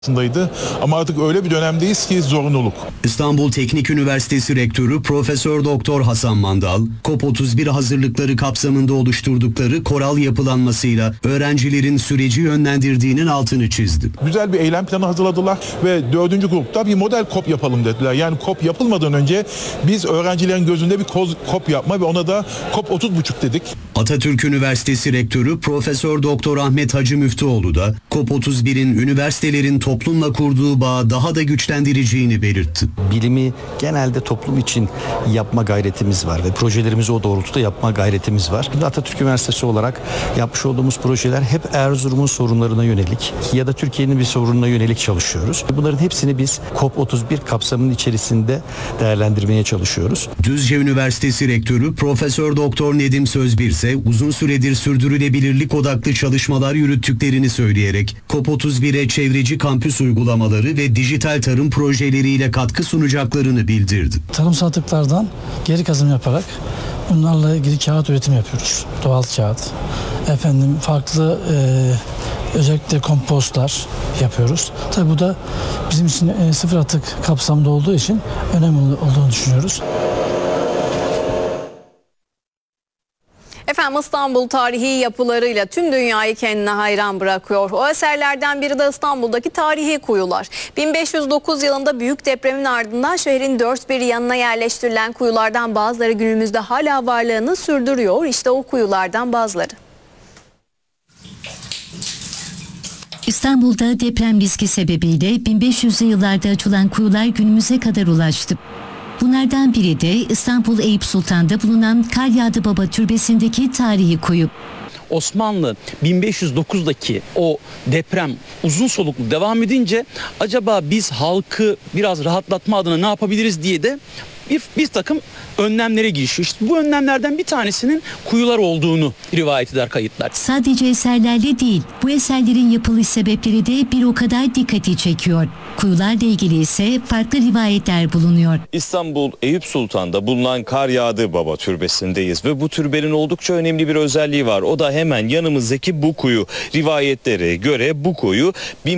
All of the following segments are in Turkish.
Ama artık öyle bir dönemdeyiz ki zorunluluk. İstanbul Teknik Üniversitesi Rektörü Profesör Doktor Hasan Mandal, COP31 hazırlıkları kapsamında oluşturdukları koral yapılanmasıyla öğrencilerin süreci yönlendirdiğinin altını çizdi. Güzel bir eylem planı hazırladılar ve 4. grupta bir model COP yapalım dediler. Yani COP yapılmadan önce biz öğrencilerin gözünde bir COP yapma ve ona da COP 30,5 dedik. Atatürk Üniversitesi Rektörü Profesör Doktor Ahmet Hacı Müftüoğlu da COP31'in üniversitelerin toplumla kurduğu bağı daha da güçlendireceğini belirtti. Bilimi genelde toplum için yapma gayretimiz var ve projelerimizi o doğrultuda yapma gayretimiz var. Atatürk Üniversitesi olarak yapmış olduğumuz projeler hep Erzurum'un sorunlarına yönelik ya da Türkiye'nin bir sorununa yönelik çalışıyoruz. Bunların hepsini biz COP31 kapsamının içerisinde değerlendirmeye çalışıyoruz. Düzce Üniversitesi Rektörü Profesör Doktor Nedim Sözbir ise uzun süredir sürdürülebilirlik odaklı çalışmalar yürüttüklerini söyleyerek COP31'e çevreci kampüs uygulamaları ve dijital tarım projeleriyle katkı sunacaklarını bildirdi. Tarımsal atıklardan geri kazım yaparak bunlarla ilgili kağıt üretimi yapıyoruz. Doğal kağıt. Farklı özellikle kompostlar yapıyoruz. Tabii bu da bizim için sıfır atık kapsamında olduğu için önemli olduğunu düşünüyoruz. Efendim İstanbul tarihi yapılarıyla tüm dünyayı kendine hayran bırakıyor. O eserlerden biri de İstanbul'daki tarihi kuyular. 1509 yılında büyük depremin ardından şehrin dört bir yanına yerleştirilen kuyulardan bazıları günümüzde hala varlığını sürdürüyor. İşte o kuyulardan bazıları. İstanbul'da deprem riski sebebiyle 1500'lü yıllarda açılan kuyular günümüze kadar ulaştı. Bunlardan biri de İstanbul Eyüp Sultan'da bulunan Karyadыбaba Türbesi'ndeki tarihi kuyu. Osmanlı 1509'daki o deprem uzun soluklu devam edince acaba biz halkı biraz rahatlatma adına ne yapabiliriz diye de bir takım önlemlere girişiyor. İşte bu önlemlerden bir tanesinin kuyular olduğunu rivayet eder kayıtlar. Sadece eserlerle değil, bu eserlerin yapılış sebepleri de bir o kadar dikkati çekiyor. Kuyularla ilgili ise farklı rivayetler bulunuyor. İstanbul Eyüp Sultan'da bulunan Karyadыбaba Türbesi'ndeyiz ve bu türbenin oldukça önemli bir özelliği var. O da hemen yanımızdaki bu kuyu. Rivayetlere göre bu kuyu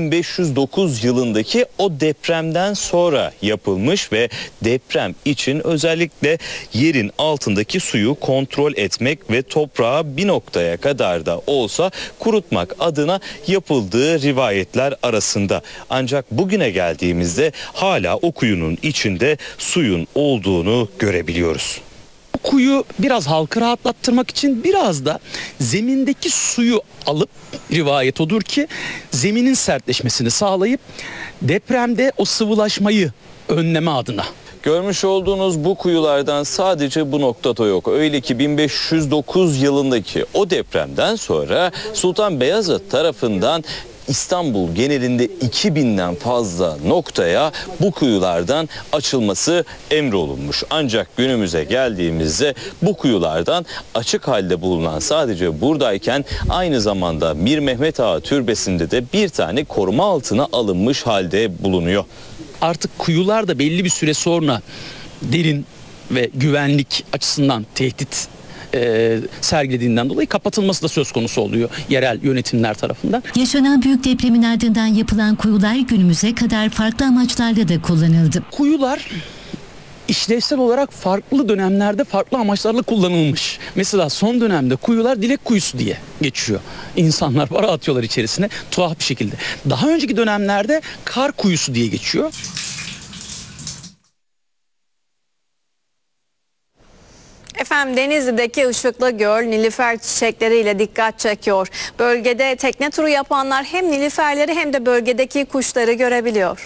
1509 yılındaki o depremden sonra yapılmış ve deprem için özellikle yerin altındaki suyu kontrol etmek ve toprağı bir noktaya kadar da olsa kurutmak adına yapıldığı rivayetler arasında. Ancak bugüne geldiğimizde hala o kuyunun içinde suyun olduğunu görebiliyoruz. Bu kuyu biraz halkı rahatlattırmak için biraz da zemindeki suyu alıp rivayet odur ki zeminin sertleşmesini sağlayıp depremde o sıvılaşmayı önleme adına. Görmüş olduğunuz bu kuyulardan sadece bu noktada yok. Öyle ki 1509 yılındaki o depremden sonra Sultan Beyazıt tarafından İstanbul genelinde 2000'den fazla noktaya bu kuyulardan açılması emrolunmuş. Ancak günümüze geldiğimizde bu kuyulardan açık halde bulunan sadece buradayken aynı zamanda Mir Mehmet Ağa Türbesi'nde de bir tane koruma altına alınmış halde bulunuyor. Artık kuyular da belli bir süre sonra derin ve güvenlik açısından tehdit sergilediğinden dolayı kapatılması da söz konusu oluyor yerel yönetimler tarafından. Yaşanan büyük depremin ardından yapılan kuyular günümüze kadar farklı amaçlarla da kullanıldı. Kuyular işlevsel olarak farklı dönemlerde farklı amaçlarla kullanılmış. Mesela son dönemde kuyular dilek kuyusu diye geçiyor. İnsanlar para atıyorlar içerisine tuhaf bir şekilde. Daha önceki dönemlerde kar kuyusu diye geçiyor. Efendim Denizli'deki Işıklı Göl nilüfer çiçekleriyle dikkat çekiyor. Bölgede tekne turu yapanlar hem nilüferleri hem de bölgedeki kuşları görebiliyor.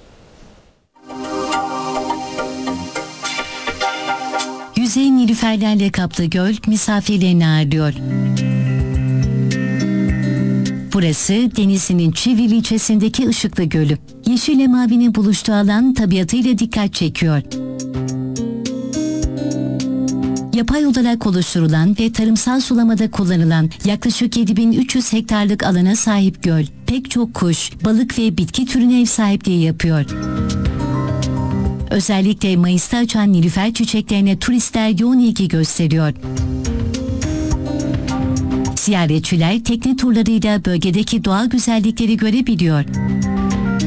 Yüzey nilüferlerle kaplı göl misafirlerini ağırlıyor. Burası Denizli'nin Çivril ilçesindeki Işıklı Gölü. Yeşil ile mavinin buluştuğu alan tabiatıyla dikkat çekiyor. Yapay olarak oluşturulan ve tarımsal sulamada kullanılan yaklaşık 7300 hektarlık alana sahip göl, pek çok kuş, balık ve bitki türüne ev sahipliği yapıyor. Özellikle Mayıs'ta açan nilüfer çiçeklerine turistler yoğun ilgi gösteriyor. Ziyaretçiler tekne turlarıyla bölgedeki doğal güzellikleri görebiliyor.